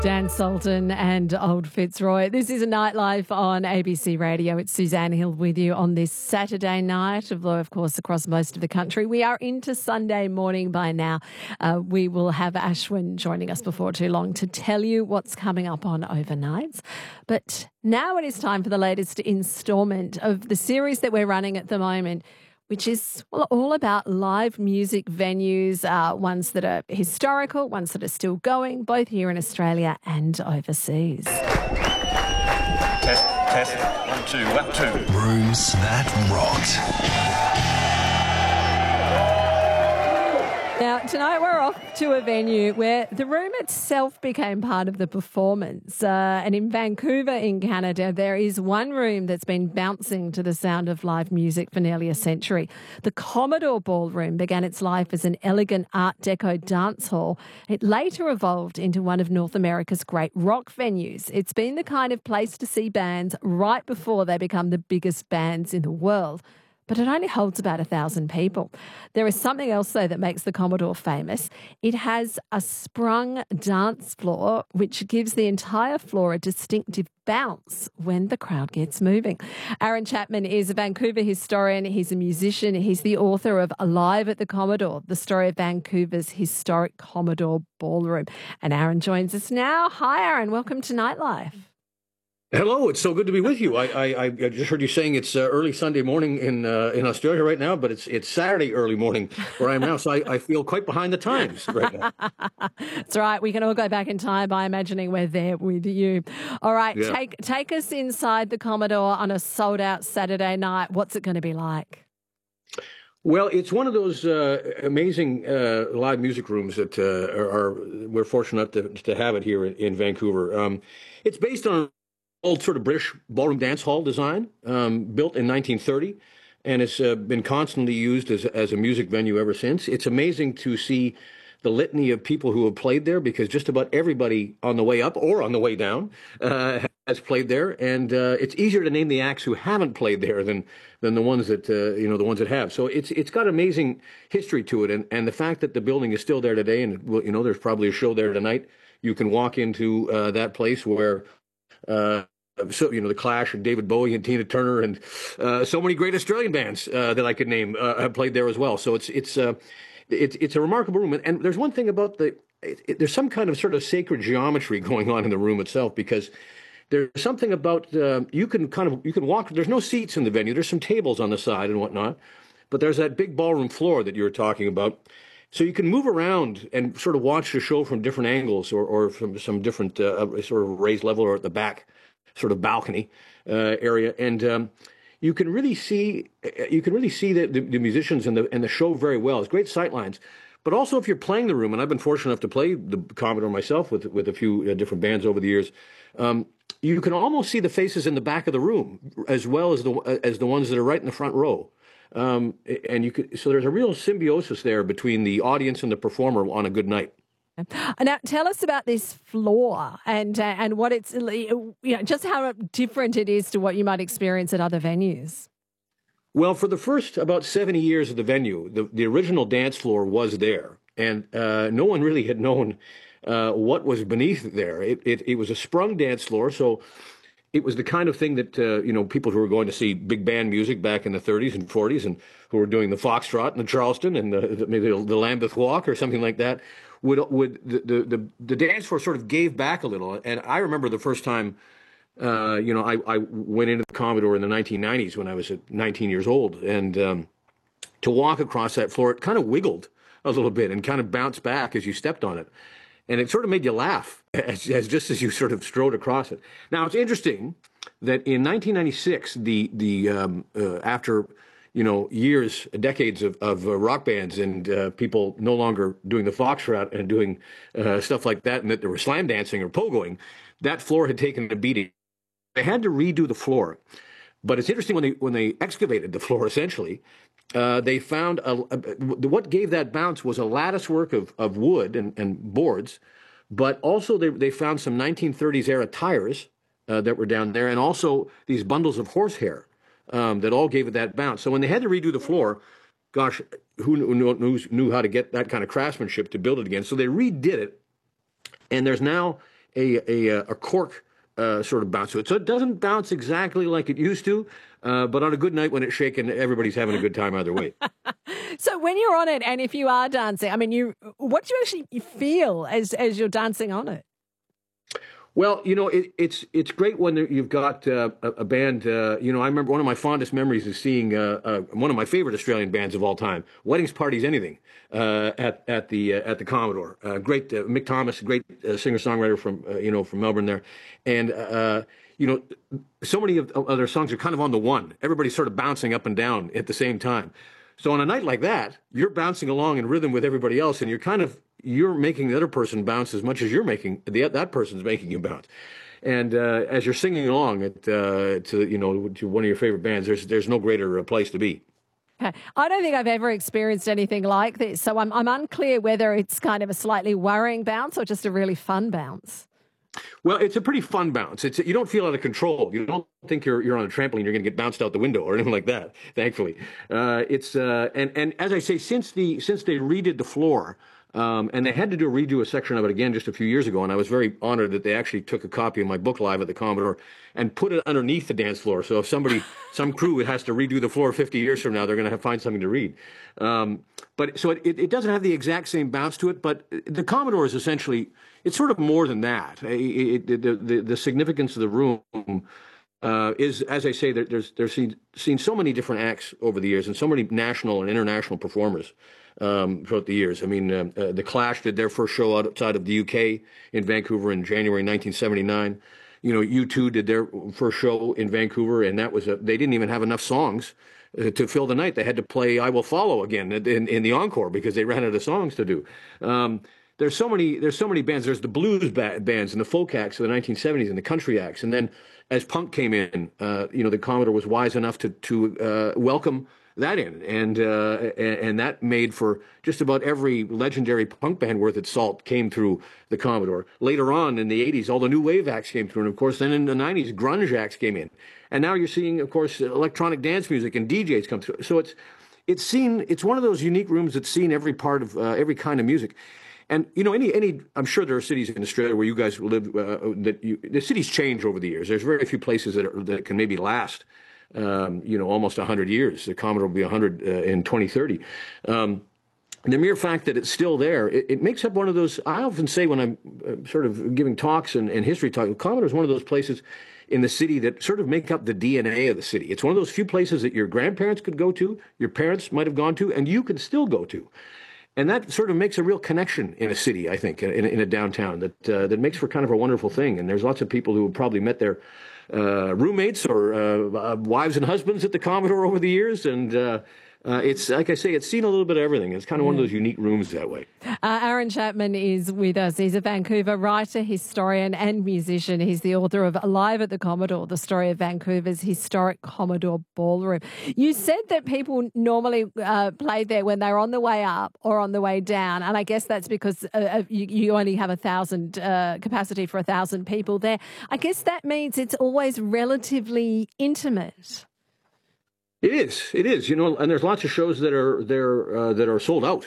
Dan Sultan and Old Fitzroy. This is a Nightlife on ABC Radio. It's Suzanne Hill with you on this Saturday night, although, of course, across most of the country. We are into Sunday morning by now. We will have Ashwin joining us before too long to tell you what's coming up on overnights. But now it is time for the latest instalment of the series that we're running at the moment, which is all about live music venues, ones that are historical, ones that are still going, both here in Australia and overseas. Test. 1, 2, 1, 2. Rooms that rocked. Now, tonight we're off to a venue where the room itself became part of the performance. And in Vancouver, in Canada, there is one room that's been bouncing to the sound of live music for nearly a century. The Commodore Ballroom began its life as an elegant Art Deco dance hall. It later evolved into one of North America's great rock venues. It's been the kind of place to see bands right before they become the biggest bands in the world. But it only holds about 1,000 people. There is something else, though, that makes the Commodore famous. It has a sprung dance floor, which gives the entire floor a distinctive bounce when the crowd gets moving. Aaron Chapman is a Vancouver historian. He's a musician. He's the author of Alive at the Commodore, the story of Vancouver's historic Commodore Ballroom. And Aaron joins us now. Hi, Aaron. Welcome to Nightlife. Hello, it's so good to be with you. I just heard you saying it's early Sunday morning in Australia right now, but it's Saturday early morning where I am now, so I feel quite behind the times right now. That's right. We can all go back in time by imagining we're there with you. All right, yeah. Take us inside the Commodore on a sold-out Saturday night. What's it going to be like? Well, it's one of those amazing live music rooms that we're fortunate to have it here in Vancouver. It's based on old sort of British ballroom dance hall design, built in 1930, and it's been constantly used as a music venue ever since. It's amazing to see the litany of people who have played there, because just about everybody on the way up or on the way down has played there, and it's easier to name the acts who haven't played there than the ones that the ones that have. So it's got amazing history to it, and the fact that the building is still there today, and there's probably a show there tonight. You can walk into that place where. The Clash and David Bowie and Tina Turner and so many great Australian bands that I could name have played there as well. So it's a remarkable room. And there's one thing about there's some kind of sort of sacred geometry going on in the room itself, because there's something about you can walk. There's no seats in the venue. There's some tables on the side and whatnot, but there's that big ballroom floor that you were talking about. So you can move around and sort of watch the show from different angles or from some different sort of raised level or at the back sort of balcony area, and you can really see the musicians and the show very well. It's great sight lines, but also if you're playing the room, and I've been fortunate enough to play the Commodore myself with a few different bands over the years. You can almost see the faces in the back of the room as well as the ones that are right in the front row. So there's a real symbiosis there between the audience and the performer on a good night. Now, tell us about this floor and what it's, just how different it is to what you might experience at other venues. Well, for the first about 70 years of the venue, the original dance floor was there, and no one really had known what was beneath there. It was a sprung dance floor, so it was the kind of thing that, people who were going to see big band music back in the 30s and 40s and who were doing the Foxtrot and the Charleston and maybe the Lambeth Walk or something like that, the dance floor sort of gave back a little. And I remember the first time, I went into the Commodore in the 1990s when I was 19 years old. And to walk across that floor, it kind of wiggled a little bit and kind of bounced back as you stepped on it. And it sort of made you laugh as you sort of strode across it. Now, it's interesting that in 1996, after decades of rock bands and people no longer doing the Foxtrot and doing stuff like that, and that they were slam dancing or pogoing, that floor had taken a beating. They had to redo the floor. But it's interesting when they excavated the floor, essentially, they found what gave that bounce was a lattice work of wood and boards, but also they found some 1930s era tires that were down there, and also these bundles of horsehair that all gave it that bounce. So when they had to redo the floor, gosh, who knew how to get that kind of craftsmanship to build it again? So they redid it, and there's now a cork sort of bounce to it. So it doesn't bounce exactly like it used to, but on a good night when it's shaking, everybody's having a good time either way. So when you're on it, and if you are dancing, I mean, what do you actually feel as you're dancing on it? Well, it's great when you've got a band. I remember one of my fondest memories is seeing one of my favorite Australian bands of all time, Weddings, Parties, Anything, at the Commodore. Great Mick Thomas, great singer-songwriter from Melbourne there, and so many of their songs are kind of on the one. Everybody's sort of bouncing up and down at the same time. So on a night like that, you're bouncing along in rhythm with everybody else, and you're making the other person bounce as much as you're making that person's making you bounce. And as you're singing along to one of your favorite bands, there's no greater place to be. Okay. I don't think I've ever experienced anything like this, so I'm unclear whether it's kind of a slightly worrying bounce or just a really fun bounce. Well, it's a pretty fun bounce. You don't feel out of control. You don't think you're on a trampoline, you're going to get bounced out the window or anything like that. Thankfully, and as I say, since they redid the floor. And they had to redo a section of it again just a few years ago, and I was very honored that they actually took a copy of my book live at the Commodore and put it underneath the dance floor. So if some crew has to redo the floor 50 years from now, they're going to find something to read. But so it doesn't have the exact same bounce to it, but the Commodore is essentially, it's sort of more than that. The significance of the room is, as I say, there's seen so many different acts over the years and so many national and international performers throughout the years. I mean, the Clash did their first show outside of the UK in Vancouver in January 1979. U2 did their first show in Vancouver, and that was they didn't even have enough songs to fill the night. They had to play "I Will Follow" again in the encore because they ran out of songs to do. There's so many bands. There's the blues bands and the folk acts of the 1970s and the country acts, and then as punk came in, the Commodore was wise enough to welcome that in, and that made for just about every legendary punk band worth its salt came through the Commodore. Later on in the 80s, all the new wave acts came through, and of course then in the 90s, grunge acts came in. And now you're seeing, of course, electronic dance music and DJs come through. So it's one of those unique rooms that's seen every part of every kind of music. And I'm sure there are cities in Australia where you guys live the cities change over the years. There's very few places that can maybe last almost 100 years. The Commodore will be 100 in 2030. The mere fact that it's still there, it makes up one of those. I often say when I'm sort of giving talks and history talk, the Commodore is one of those places in the city that sort of make up the DNA of the city. It's one of those few places that your grandparents could go to, your parents might have gone to, and you could still go to. And that sort of makes a real connection in a city, I think, in a downtown that makes for kind of a wonderful thing. And there's lots of people who have probably met their roommates or wives and husbands at the Commodore over the years. And it's, like I say, it's seen a little bit of everything. It's kind of one of those unique rooms that way. Aaron Chapman is with us. He's a Vancouver writer, historian and musician. He's the author of Live at the Commodore, the story of Vancouver's historic Commodore Ballroom. You said that people normally played there when they were on the way up or on the way down, and I guess that's because you only have 1,000 capacity for 1,000 people there. I guess that means it's always relatively intimate. It is, and there's lots of shows that are sold out,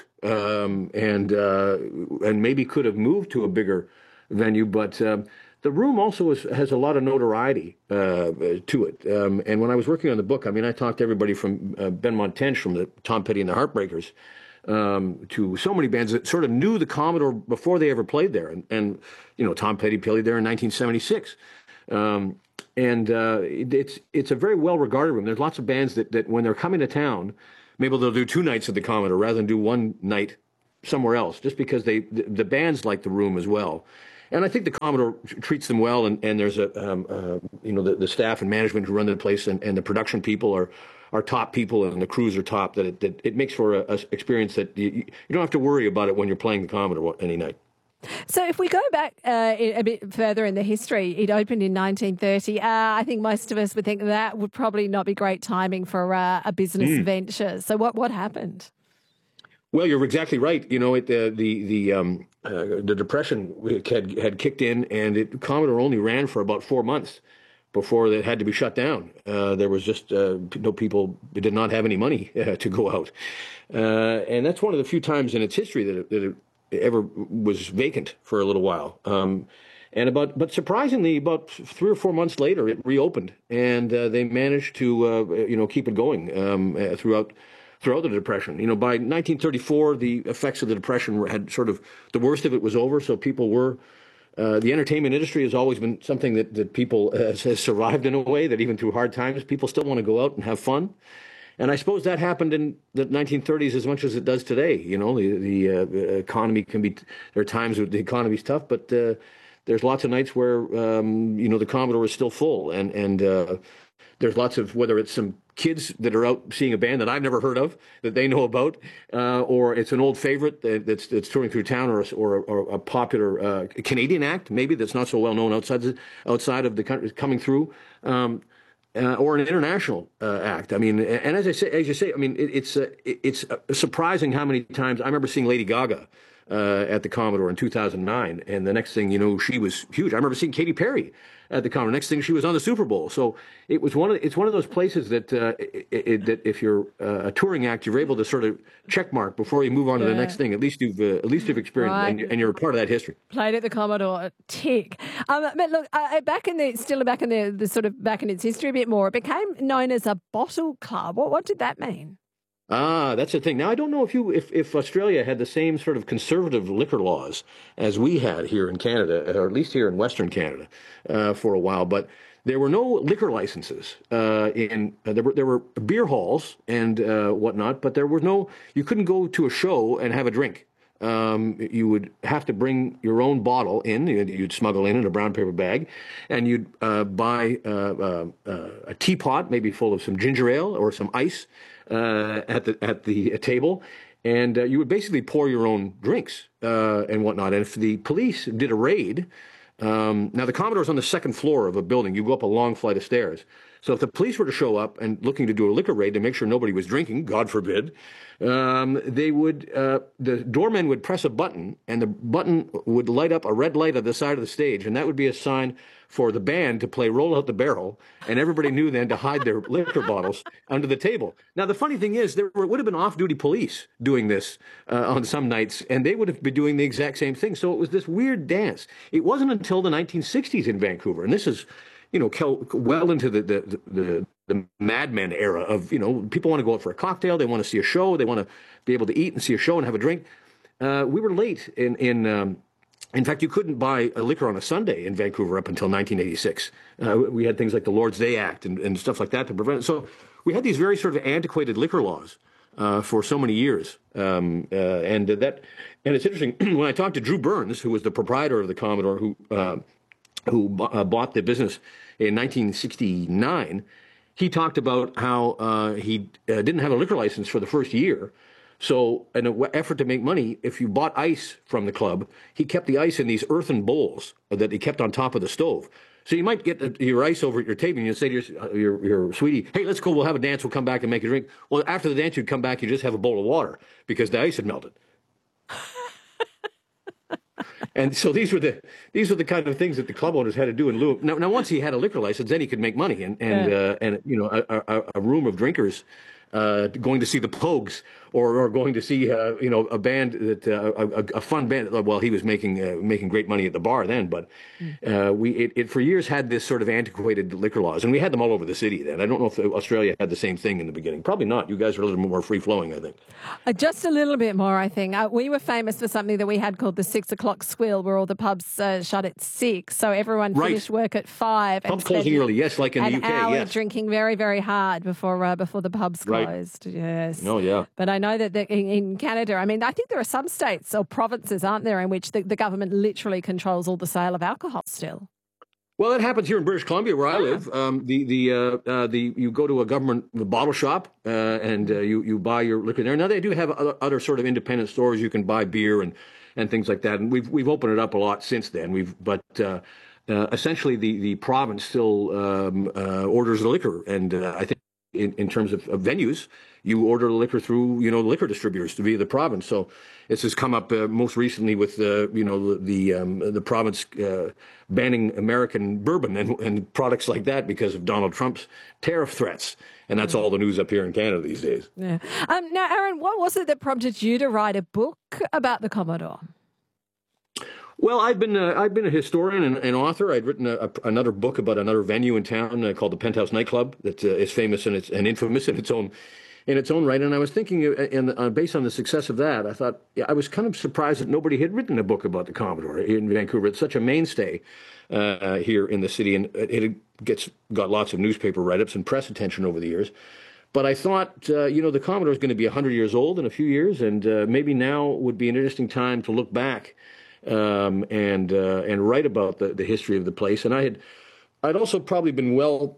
and maybe could have moved to a bigger venue, but the room also has a lot of notoriety to it. And when I was working on the book, I mean, I talked to everybody from Benmont Tench, from the Tom Petty and the Heartbreakers, to so many bands that sort of knew the Commodore before they ever played there, and Tom Petty played there in 1976. And it's a very well-regarded room. There's lots of bands that when they're coming to town, maybe they'll do 2 nights at the Commodore rather than do 1 night somewhere else, just because the bands like the room as well. And I think the Commodore treats them well, and there's the staff and management who run the place and the production people are top people, and the crews are top. That it makes for a experience that you don't have to worry about it when you're playing the Commodore any night. So if we go back a bit further in the history, it opened in 1930. I think most of us would think that would probably not be great timing for a business venture. So what happened? Well, you're exactly right. The Depression had kicked in, and Commodore only ran for about 4 months before it had to be shut down. There was just people did not have any money to go out, and that's one of the few times in its history that it ever was vacant for a little while. But surprisingly, about 3 or 4 months later, it reopened, and they managed to keep it going throughout the Depression. By 1934, the effects of the Depression had sort of, the worst of it was over. So people were, the entertainment industry has always been something that people has survived in a way that even through hard times, people still want to go out and have fun. And I suppose that happened in the 1930s as much as it does today. The economy can be, there are times when the economy's tough, but there's lots of nights where, the Commodore is still full. And there's lots of, whether it's some kids that are out seeing a band that I've never heard of, that they know about, or it's an old favorite that's touring through town, or a popular Canadian act, maybe, that's not so well known outside of the country coming through. Or an international act. I mean, and as you say, I mean, it's surprising how many times I remember seeing Lady Gaga at the Commodore in 2009, and the next thing you know, she was huge. I remember seeing Katy Perry at the Commodore. Next thing, she was on the Super Bowl. So it's one of those places that that if you're a touring act, you're able to sort of check mark before you move on to the next thing. At least you've experienced, right, and you're a part of that history. Played at the Commodore, tick. But look, back in the sort of back in its history a bit more, it became known as a bottle club. What did that mean? That's the thing. Now, I don't know if Australia had the same sort of conservative liquor laws as we had here in Canada, or at least here in Western Canada, for a while. But there were no liquor licenses. There were beer halls and whatnot, but there was no. You couldn't go to a show and have a drink. You would have to bring your own bottle in. You'd smuggle in a brown paper bag, and you'd buy a teapot, maybe full of some ginger ale or some ice, at the table, and you would basically pour your own drinks and whatnot. And if the police did a raid, now the Commodore's on the second floor of a building. You go up a long flight of stairs. So if the police were to show up and looking to do a liquor raid to make sure nobody was drinking, God forbid, the doorman would press a button, and the button would light up a red light at the side of the stage, and that would be a sign for the band to play Roll Out the Barrel, and everybody knew then to hide their liquor bottles under the table. Now, the funny thing is, there would have been off-duty police doing this on some nights, and they would have been doing the exact same thing. So it was this weird dance. It wasn't until the 1960s in Vancouver, and this is, well into the Mad Men era of, people want to go out for a cocktail, they want to see a show, they want to be able to eat and see a show and have a drink. We were late in fact, you couldn't buy a liquor on a Sunday in Vancouver up until 1986. We had things like the Lord's Day Act and stuff like that to prevent it. So we had these very sort of antiquated liquor laws for so many years. And it's interesting, when I talked to Drew Burns, who was the proprietor of the Commodore, who bought the business in 1969, he talked about how he didn't have a liquor license for the first year. So in an effort to make money, if you bought ice from the club, he kept the ice in these earthen bowls that he kept on top of the stove. So you might get your ice over at your table, and you'd say to your sweetie, hey, let's go, we'll have a dance, we'll come back and make a drink. Well, after the dance, you'd come back, you just have a bowl of water because the ice had melted. And so these were the kind of things that the club owners had to do in lieu of. Now once he had a liquor license, then he could make money, and a room of drinkers going to see the Pogues or going to see a band that a fun band. Well, he was making great money at the bar then, but it for years had this sort of antiquated liquor laws, and we had them all over the city then. I don't know if Australia had the same thing in the beginning. Probably not. You guys are a little more free flowing, I think. Just a little bit more, I think. We were famous for something that we had called the 6 o'clock squill, where all the pubs shut at 6, so everyone finished work at 5. Pub closing early, yes, like in the UK, hour yes. Drinking very, very hard before the pubs closed. Right. Yes. Oh, yeah. But I know that in Canada, I mean, I think there are some states or provinces, aren't there, in which the government literally controls all the sale of alcohol still. Well, that happens here in British Columbia, where I live. You go to a government bottle shop and you buy your liquor there. Now they do have other sort of independent stores you can buy beer and things like that. And we've opened it up a lot since then. Essentially the province still orders the liquor, and I think in terms of venues, you order the liquor through liquor distributors to be the province. So this has come up most recently with the province banning American bourbon and products like that because of Donald Trump's tariff threats. And that's all the news up here in Canada these days. Yeah. Now, Aaron, what was it that prompted you to write a book about the Commodore? Well, I've been a historian and author. I'd written another book about another venue in town called the Penthouse Nightclub that is famous and infamous in its own right. And I was thinking, based on the success of that, I thought I was kind of surprised that nobody had written a book about the Commodore in Vancouver. It's such a mainstay here in the city, and it got lots of newspaper write-ups and press attention over the years. But I thought, the Commodore is going to be 100 years old in a few years, and maybe now would be an interesting time to look back and write about the history of the place. And I'd also probably been well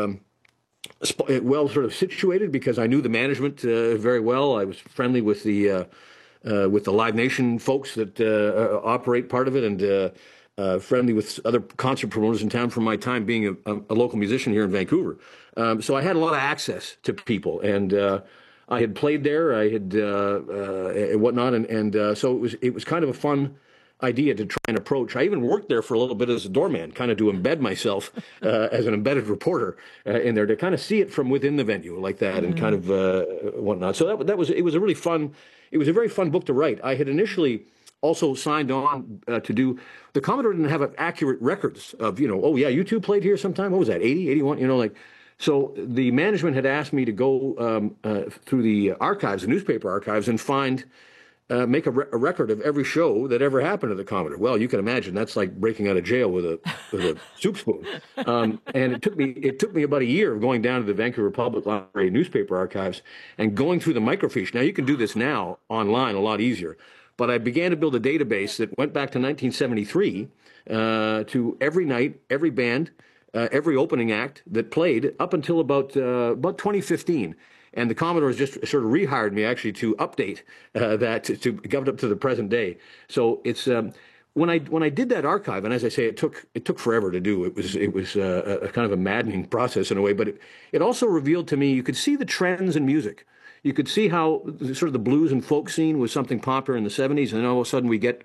sort of situated because I knew the management very well. I was friendly with the Live Nation folks that operate part of it, and friendly with other concert promoters in town from my time being a local musician here in Vancouver. So I had a lot of access to people, and I had played there, I had and whatnot, and so it was kind of a fun idea to try and approach. I even worked there for a little bit as a doorman, kind of to embed myself as an embedded reporter in there, to kind of see it from within the venue like that, and kind of whatnot. So it was a really fun. It was a very fun book to write. I had initially also signed on to do. The Commodore didn't have accurate records of oh yeah, you two played here sometime. What was that? 80, 81? So the management had asked me to go through the archives, the newspaper archives, and make a record of every show that ever happened to the Commodore. Well, you can imagine that's like breaking out of jail with a soup spoon. And it took me about a year of going down to the Vancouver Public Library newspaper archives and going through the microfiche. Now you can do this now online a lot easier, but I began to build a database that went back to 1973 to every night, every band, every opening act that played up until about 2015. And the Commodores just sort of rehired me actually to update that to get it up to the present day. So it's when I did that archive, and as I say, it took forever to do. It was a kind of a maddening process in a way, but it also revealed to me you could see the trends in music. You could see how sort of the blues and folk scene was something popular in the 70s, and then all of a sudden we get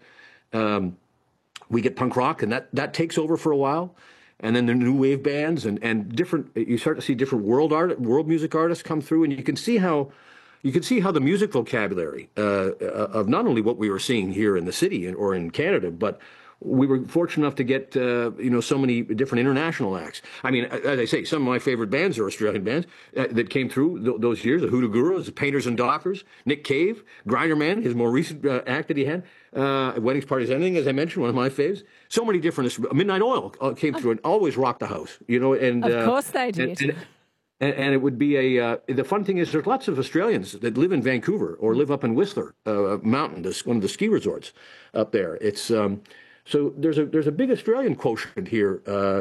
punk rock, and that takes over for a while. And then the new wave bands and different. You start to see different world music artists come through, and you can see how the music vocabulary of not only what we were seeing here in the city or in Canada, but we were fortunate enough to get so many different international acts. I mean, as I say, some of my favorite bands are Australian bands that came through those years: the Hoodoo Gurus, the Painters and Dockers, Nick Cave, Grinderman, his more recent act that he had, Weddings, Parties, Anything, as I mentioned, one of my faves. So many different. Midnight Oil came through and always rocked the house, and of course they did. And it would be the fun thing is there's lots of Australians that live in Vancouver or live up in Whistler Mountain, one of the ski resorts up there. It's so there's a big Australian quotient here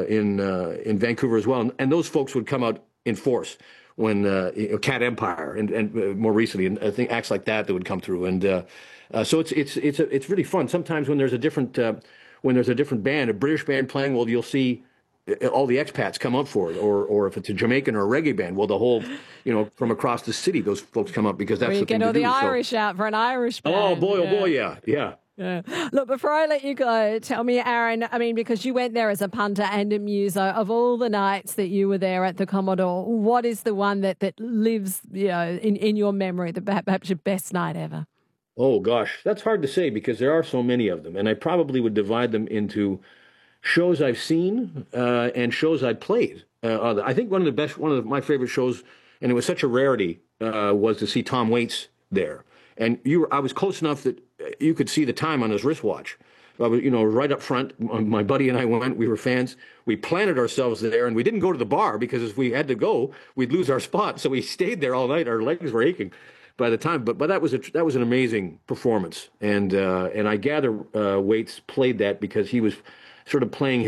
in Vancouver as well, and those folks would come out in force when Cat Empire and more recently, and I think acts like that would come through, and so it's really fun. Sometimes when there's a different band, a British band playing, well, you'll see all the expats come up for it, or if it's a Jamaican or a reggae band, well, the whole, from across the city, those folks come up because that's the thing to do. You get all the Irish out for an Irish band. Oh boy, yeah. Yeah. Look, before I let you go, tell me, Aaron, I mean, because you went there as a punter and a muso, of all the nights that you were there at the Commodore, what is the one that lives, in your memory, perhaps your best night ever? Oh, gosh, that's hard to say because there are so many of them, and I probably would divide them into shows I've seen and shows I played. I think one of my favorite shows, and it was such a rarity, was to see Tom Waits there. And I was close enough that you could see the time on his wristwatch. I was, right up front. My buddy and I went. We were fans. We planted ourselves there, and we didn't go to the bar because if we had to go, we'd lose our spot. So we stayed there all night. Our legs were aching by the time. But that was an amazing performance, and I gather Waits played that because he was sort of playing